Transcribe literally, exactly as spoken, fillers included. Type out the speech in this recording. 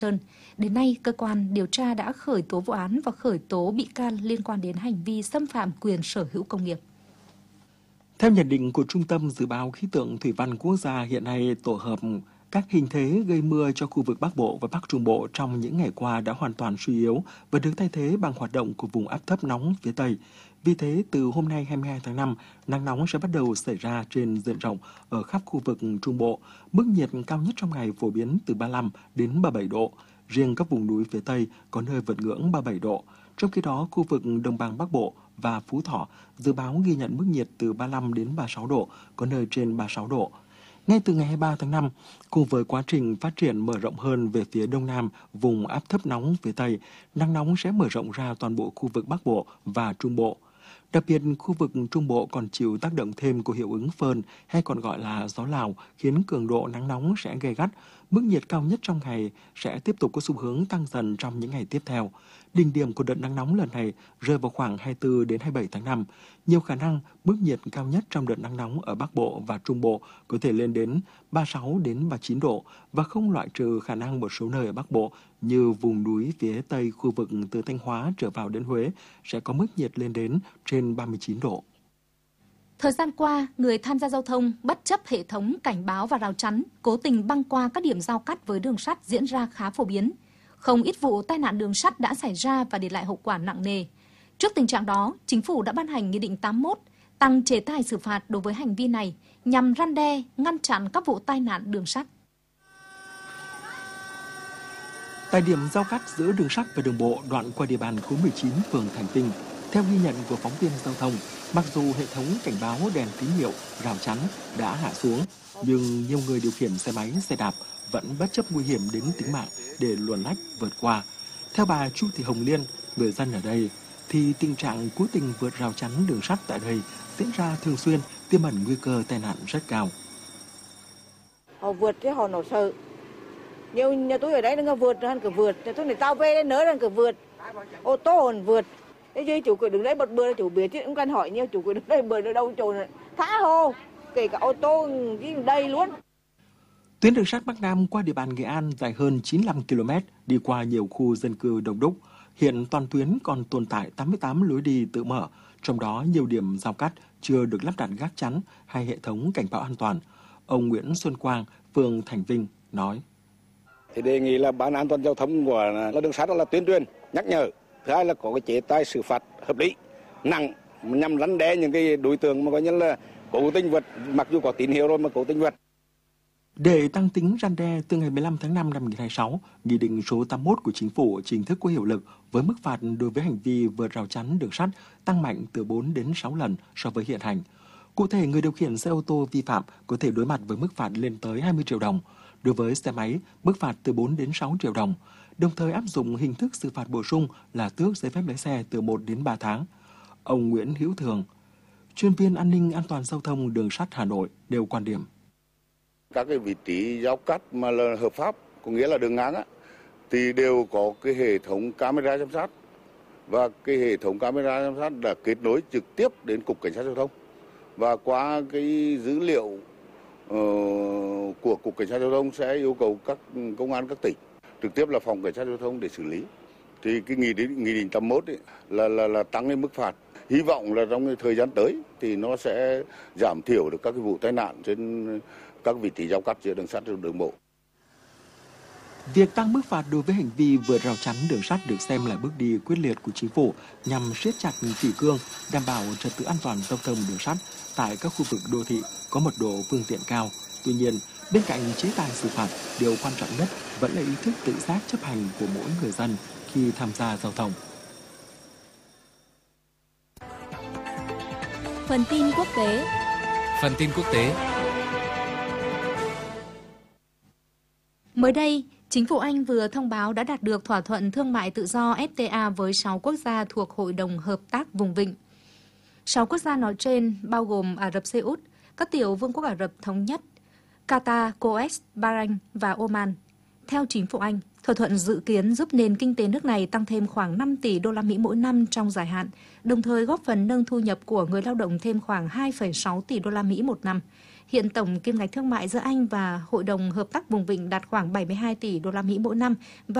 Đến nay, cơ quan điều tra đã khởi tố vụ án và khởi tố bị can liên quan đến hành vi xâm phạm quyền sở hữu công nghiệp. Theo nhận định của Trung tâm Dự báo Khí tượng Thủy văn Quốc gia, hiện nay tổ hợp các hình thế gây mưa cho khu vực Bắc Bộ và Bắc Trung Bộ trong những ngày qua đã hoàn toàn suy yếu và được thay thế bằng hoạt động của vùng áp thấp nóng phía Tây. Vì thế, từ hôm nay hai mươi hai tháng năm, nắng nóng sẽ bắt đầu xảy ra trên diện rộng ở khắp khu vực Trung Bộ. Mức nhiệt cao nhất trong ngày phổ biến từ ba mươi lăm đến ba mươi bảy độ. Riêng các vùng núi phía Tây có nơi vượt ngưỡng ba mươi bảy độ. Trong khi đó, khu vực Đồng bằng Bắc Bộ và Phú Thọ dự báo ghi nhận mức nhiệt từ ba mươi lăm đến ba mươi sáu độ, có nơi trên ba mươi sáu độ. Ngay từ ngày hai mươi ba tháng năm, cùng với quá trình phát triển mở rộng hơn về phía đông nam vùng áp thấp nóng phía Tây, nắng nóng sẽ mở rộng ra toàn bộ khu vực Bắc Bộ và Trung Bộ. Đặc biệt, khu vực Trung Bộ còn chịu tác động thêm của hiệu ứng phơn hay còn gọi là gió Lào, khiến cường độ nắng nóng sẽ gay gắt. Mức nhiệt cao nhất trong ngày sẽ tiếp tục có xu hướng tăng dần trong những ngày tiếp theo. Đỉnh điểm của đợt nắng nóng lần này rơi vào khoảng hai mươi tư đến hai mươi bảy tháng năm. Nhiều khả năng mức nhiệt cao nhất trong đợt nắng nóng ở Bắc Bộ và Trung Bộ có thể lên đến ba mươi sáu đến ba mươi chín độ và không loại trừ khả năng một số nơi ở Bắc Bộ như vùng núi phía Tây khu vực từ Thanh Hóa trở vào đến Huế sẽ có mức nhiệt lên đến trên ba mươi chín độ. Thời gian qua, người tham gia giao thông bất chấp hệ thống cảnh báo và rào chắn, cố tình băng qua các điểm giao cắt với đường sắt diễn ra khá phổ biến. Không ít vụ tai nạn đường sắt đã xảy ra và để lại hậu quả nặng nề. Trước tình trạng đó, Chính phủ đã ban hành Nghị định tám mươi mốt, tăng chế tài xử phạt đối với hành vi này nhằm răn đe, ngăn chặn các vụ tai nạn đường sắt. Tại điểm giao cắt giữa đường sắt và đường bộ đoạn qua địa bàn khối mười chín phường Thành Tinh, theo ghi nhận của phóng viên giao thông, mặc dù hệ thống cảnh báo đèn tín hiệu, rào chắn đã hạ xuống, nhưng nhiều người điều khiển xe máy, xe đạp vẫn bất chấp nguy hiểm đến tính mạng để luồn lách vượt qua. Theo bà Chu Thị Hồng Liên, người dân ở đây, thì tình trạng cố tình vượt rào chắn đường sắt tại đây diễn ra thường xuyên, tiềm ẩn nguy cơ tai nạn rất cao. Họ vượt chứ họ nổ sợ. Nhiều nhà tôi ở đấy nó vượt, nó cứ vượt, nhà tôi này tao về đến nơi nó cứ vượt, ô tô còn vượt. Thế chứ chủ cứ đứng đấy một bữa chủ biết chứ cũng cần hỏi nhiều, chủ cứ đứng đây bữa đâu chỗ thả hồ, kể cả ô tô đây luôn. Tuyến đường sắt Bắc Nam qua địa bàn Nghệ An dài hơn chín mươi lăm ki lô mét, đi qua nhiều khu dân cư đông đúc. Hiện toàn tuyến còn tồn tại tám mươi tám lối đi tự mở, trong đó nhiều điểm giao cắt chưa được lắp đặt gác chắn hay hệ thống cảnh báo an toàn. Ông Nguyễn Xuân Quang, phường Thành Vinh nói: Thì đề nghị là ban an toàn giao thông của đường sắt đó là tuyên truyền, nhắc nhở. Thứ hai là có cái chế tài xử phạt hợp lý, nặng nhằm răn đe những cái đối tượng mà coi như là cố tình vượt, mặc dù có tín hiệu rồi mà cố tình vượt. Để tăng tính răn đe, từ ngày mười lăm tháng năm năm hai nghìn không trăm hai mươi sáu, Nghị định số tám mươi mốt của Chính phủ chính thức có hiệu lực với mức phạt đối với hành vi vượt rào chắn đường sắt tăng mạnh từ bốn đến sáu lần so với hiện hành. Cụ thể, người điều khiển xe ô tô vi phạm có thể đối mặt với mức phạt lên tới hai mươi triệu đồng. Đối với xe máy, mức phạt từ bốn đến sáu triệu đồng. Đồng thời áp dụng hình thức xử phạt bổ sung là tước giấy phép lái xe từ một đến ba tháng. Ông Nguyễn Hữu Thường, chuyên viên an ninh an toàn giao thông đường sắt Hà Nội, nêu quan điểm. Các cái vị trí giao cắt mà là hợp pháp, có nghĩa là đường ngang á, thì đều có cái hệ thống camera giám sát, và cái hệ thống camera giám sát đã kết nối trực tiếp đến Cục Cảnh sát Giao thông, và qua cái dữ liệu uh, của Cục Cảnh sát Giao thông sẽ yêu cầu các công an các tỉnh trực tiếp là Phòng Cảnh sát Giao thông để xử lý. Thì cái nghị định nghị định tám mươi mốt ấy, là là là tăng lên mức phạt. Hy vọng là trong thời gian tới thì nó sẽ giảm thiểu được các cái vụ tai nạn trên các vị trí giao cắt giữa đường sắt và đường bộ. Việc tăng mức phạt đối với hành vi vượt rào chắn đường sắt được xem là bước đi quyết liệt của Chính phủ nhằm siết chặt kỷ cương, đảm bảo trật tự an toàn giao thông đường sắt tại các khu vực đô thị có mật độ phương tiện cao. Tuy nhiên, bên cạnh chế tài xử phạt, điều quan trọng nhất vẫn là ý thức tự giác chấp hành của mỗi người dân khi tham gia giao thông. Phần tin quốc tế. Phần tin quốc tế. Mới đây, Chính phủ Anh vừa thông báo đã đạt được thỏa thuận thương mại tự do ép tê a với sáu quốc gia thuộc Hội đồng Hợp tác Vùng Vịnh. Sáu quốc gia nói trên bao gồm Ả Rập Xê Út, các tiểu vương quốc Ả Rập Thống Nhất, Qatar, Kuwait, Bahrain và Oman. Theo Chính phủ Anh, thỏa thuận dự kiến giúp nền kinh tế nước này tăng thêm khoảng năm tỷ đô la Mỹ mỗi năm trong dài hạn, đồng thời góp phần nâng thu nhập của người lao động thêm khoảng hai phẩy sáu tỷ đô la Mỹ một năm. Hiện tổng kim ngạch thương mại giữa Anh và Hội đồng Hợp tác Vùng Vịnh đạt khoảng bảy mươi hai tỷ đô la Mỹ mỗi năm và